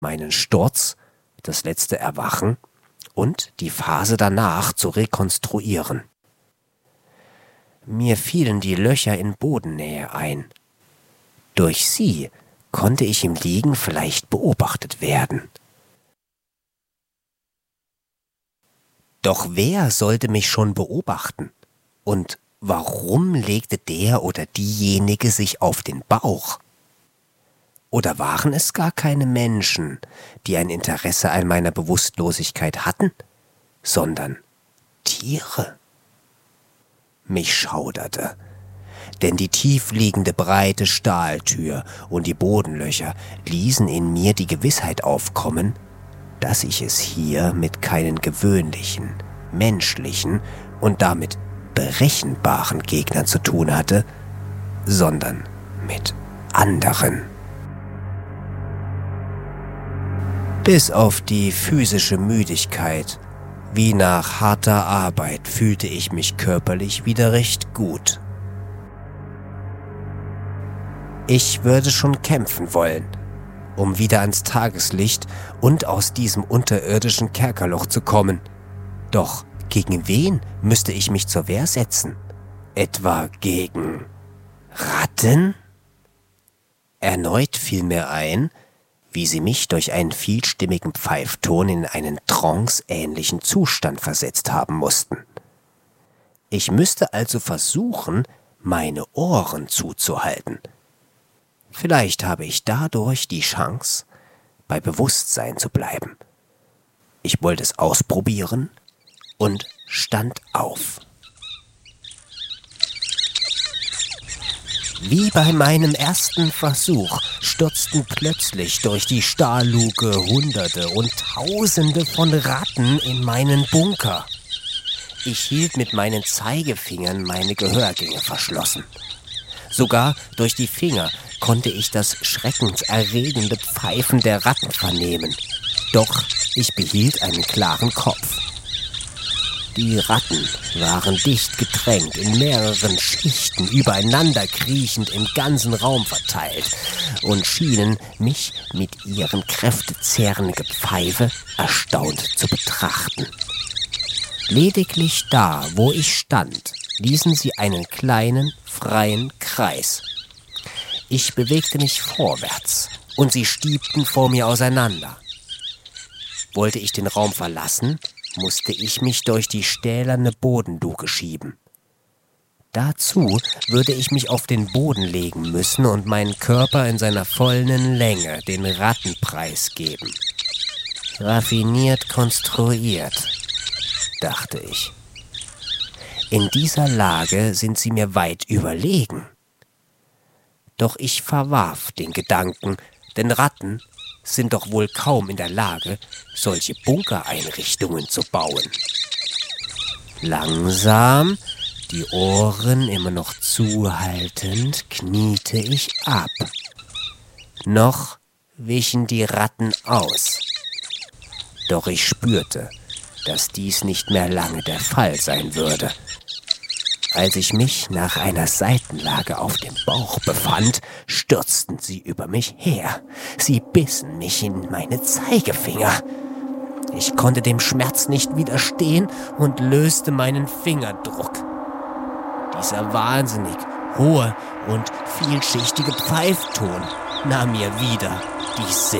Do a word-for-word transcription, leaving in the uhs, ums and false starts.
meinen Sturz, das letzte Erwachen und die Phase danach zu rekonstruieren. Mir fielen die Löcher in Bodennähe ein. Durch sie konnte ich im Liegen vielleicht beobachtet werden. Doch wer sollte mich schon beobachten? Und warum legte der oder diejenige sich auf den Bauch? Oder waren es gar keine Menschen, die ein Interesse an meiner Bewusstlosigkeit hatten, sondern Tiere? Mich schauderte, denn die tiefliegende breite Stahltür und die Bodenlöcher ließen in mir die Gewissheit aufkommen, dass ich es hier mit keinen gewöhnlichen, menschlichen und damit berechenbaren Gegnern zu tun hatte, sondern mit anderen. Bis auf die physische Müdigkeit, wie nach harter Arbeit, fühlte ich mich körperlich wieder recht gut. Ich würde schon kämpfen wollen, um wieder ans Tageslicht und aus diesem unterirdischen Kerkerloch zu kommen. Doch gegen wen müsste ich mich zur Wehr setzen? Etwa gegen Ratten? Erneut fiel mir ein, wie sie mich durch einen vielstimmigen Pfeifton in einen tranceähnlichen Zustand versetzt haben mussten. Ich müsste also versuchen, meine Ohren zuzuhalten. Vielleicht habe ich dadurch die Chance, bei Bewusstsein zu bleiben. Ich wollte es ausprobieren und stand auf. Wie bei meinem ersten Versuch stürzten plötzlich durch die Stahlluke Hunderte und Tausende von Ratten in meinen Bunker. Ich hielt mit meinen Zeigefingern meine Gehörgänge verschlossen. Sogar durch die Finger konnte ich das schreckenserregende Pfeifen der Ratten vernehmen. Doch ich behielt einen klaren Kopf. Die Ratten waren dicht gedrängt, in mehreren Schichten übereinander kriechend im ganzen Raum verteilt und schienen mich mit ihrem kräftezehrenden Gepfeife erstaunt zu betrachten. Lediglich da, wo ich stand, ließen sie einen kleinen, freien Kreis. Ich bewegte mich vorwärts und sie stiebten vor mir auseinander. Wollte ich den Raum verlassen, musste ich mich durch die stählerne Bodenluke schieben. Dazu würde ich mich auf den Boden legen müssen und meinen Körper in seiner vollen Länge den Ratten preisgeben. Raffiniert konstruiert, dachte ich. In dieser Lage sind sie mir weit überlegen. Doch ich verwarf den Gedanken, denn Ratten sind doch wohl kaum in der Lage, solche Bunkereinrichtungen zu bauen. Langsam, die Ohren immer noch zuhaltend, kniete ich ab. Noch wichen die Ratten aus. Doch ich spürte, dass dies nicht mehr lange der Fall sein würde. Als ich mich nach einer Seitenlage auf dem Bauch befand, stürzten sie über mich her. Sie bissen mich in meine Zeigefinger. Ich konnte dem Schmerz nicht widerstehen und löste meinen Fingerdruck. Dieser wahnsinnig hohe und vielschichtige Pfeifton nahm mir wieder die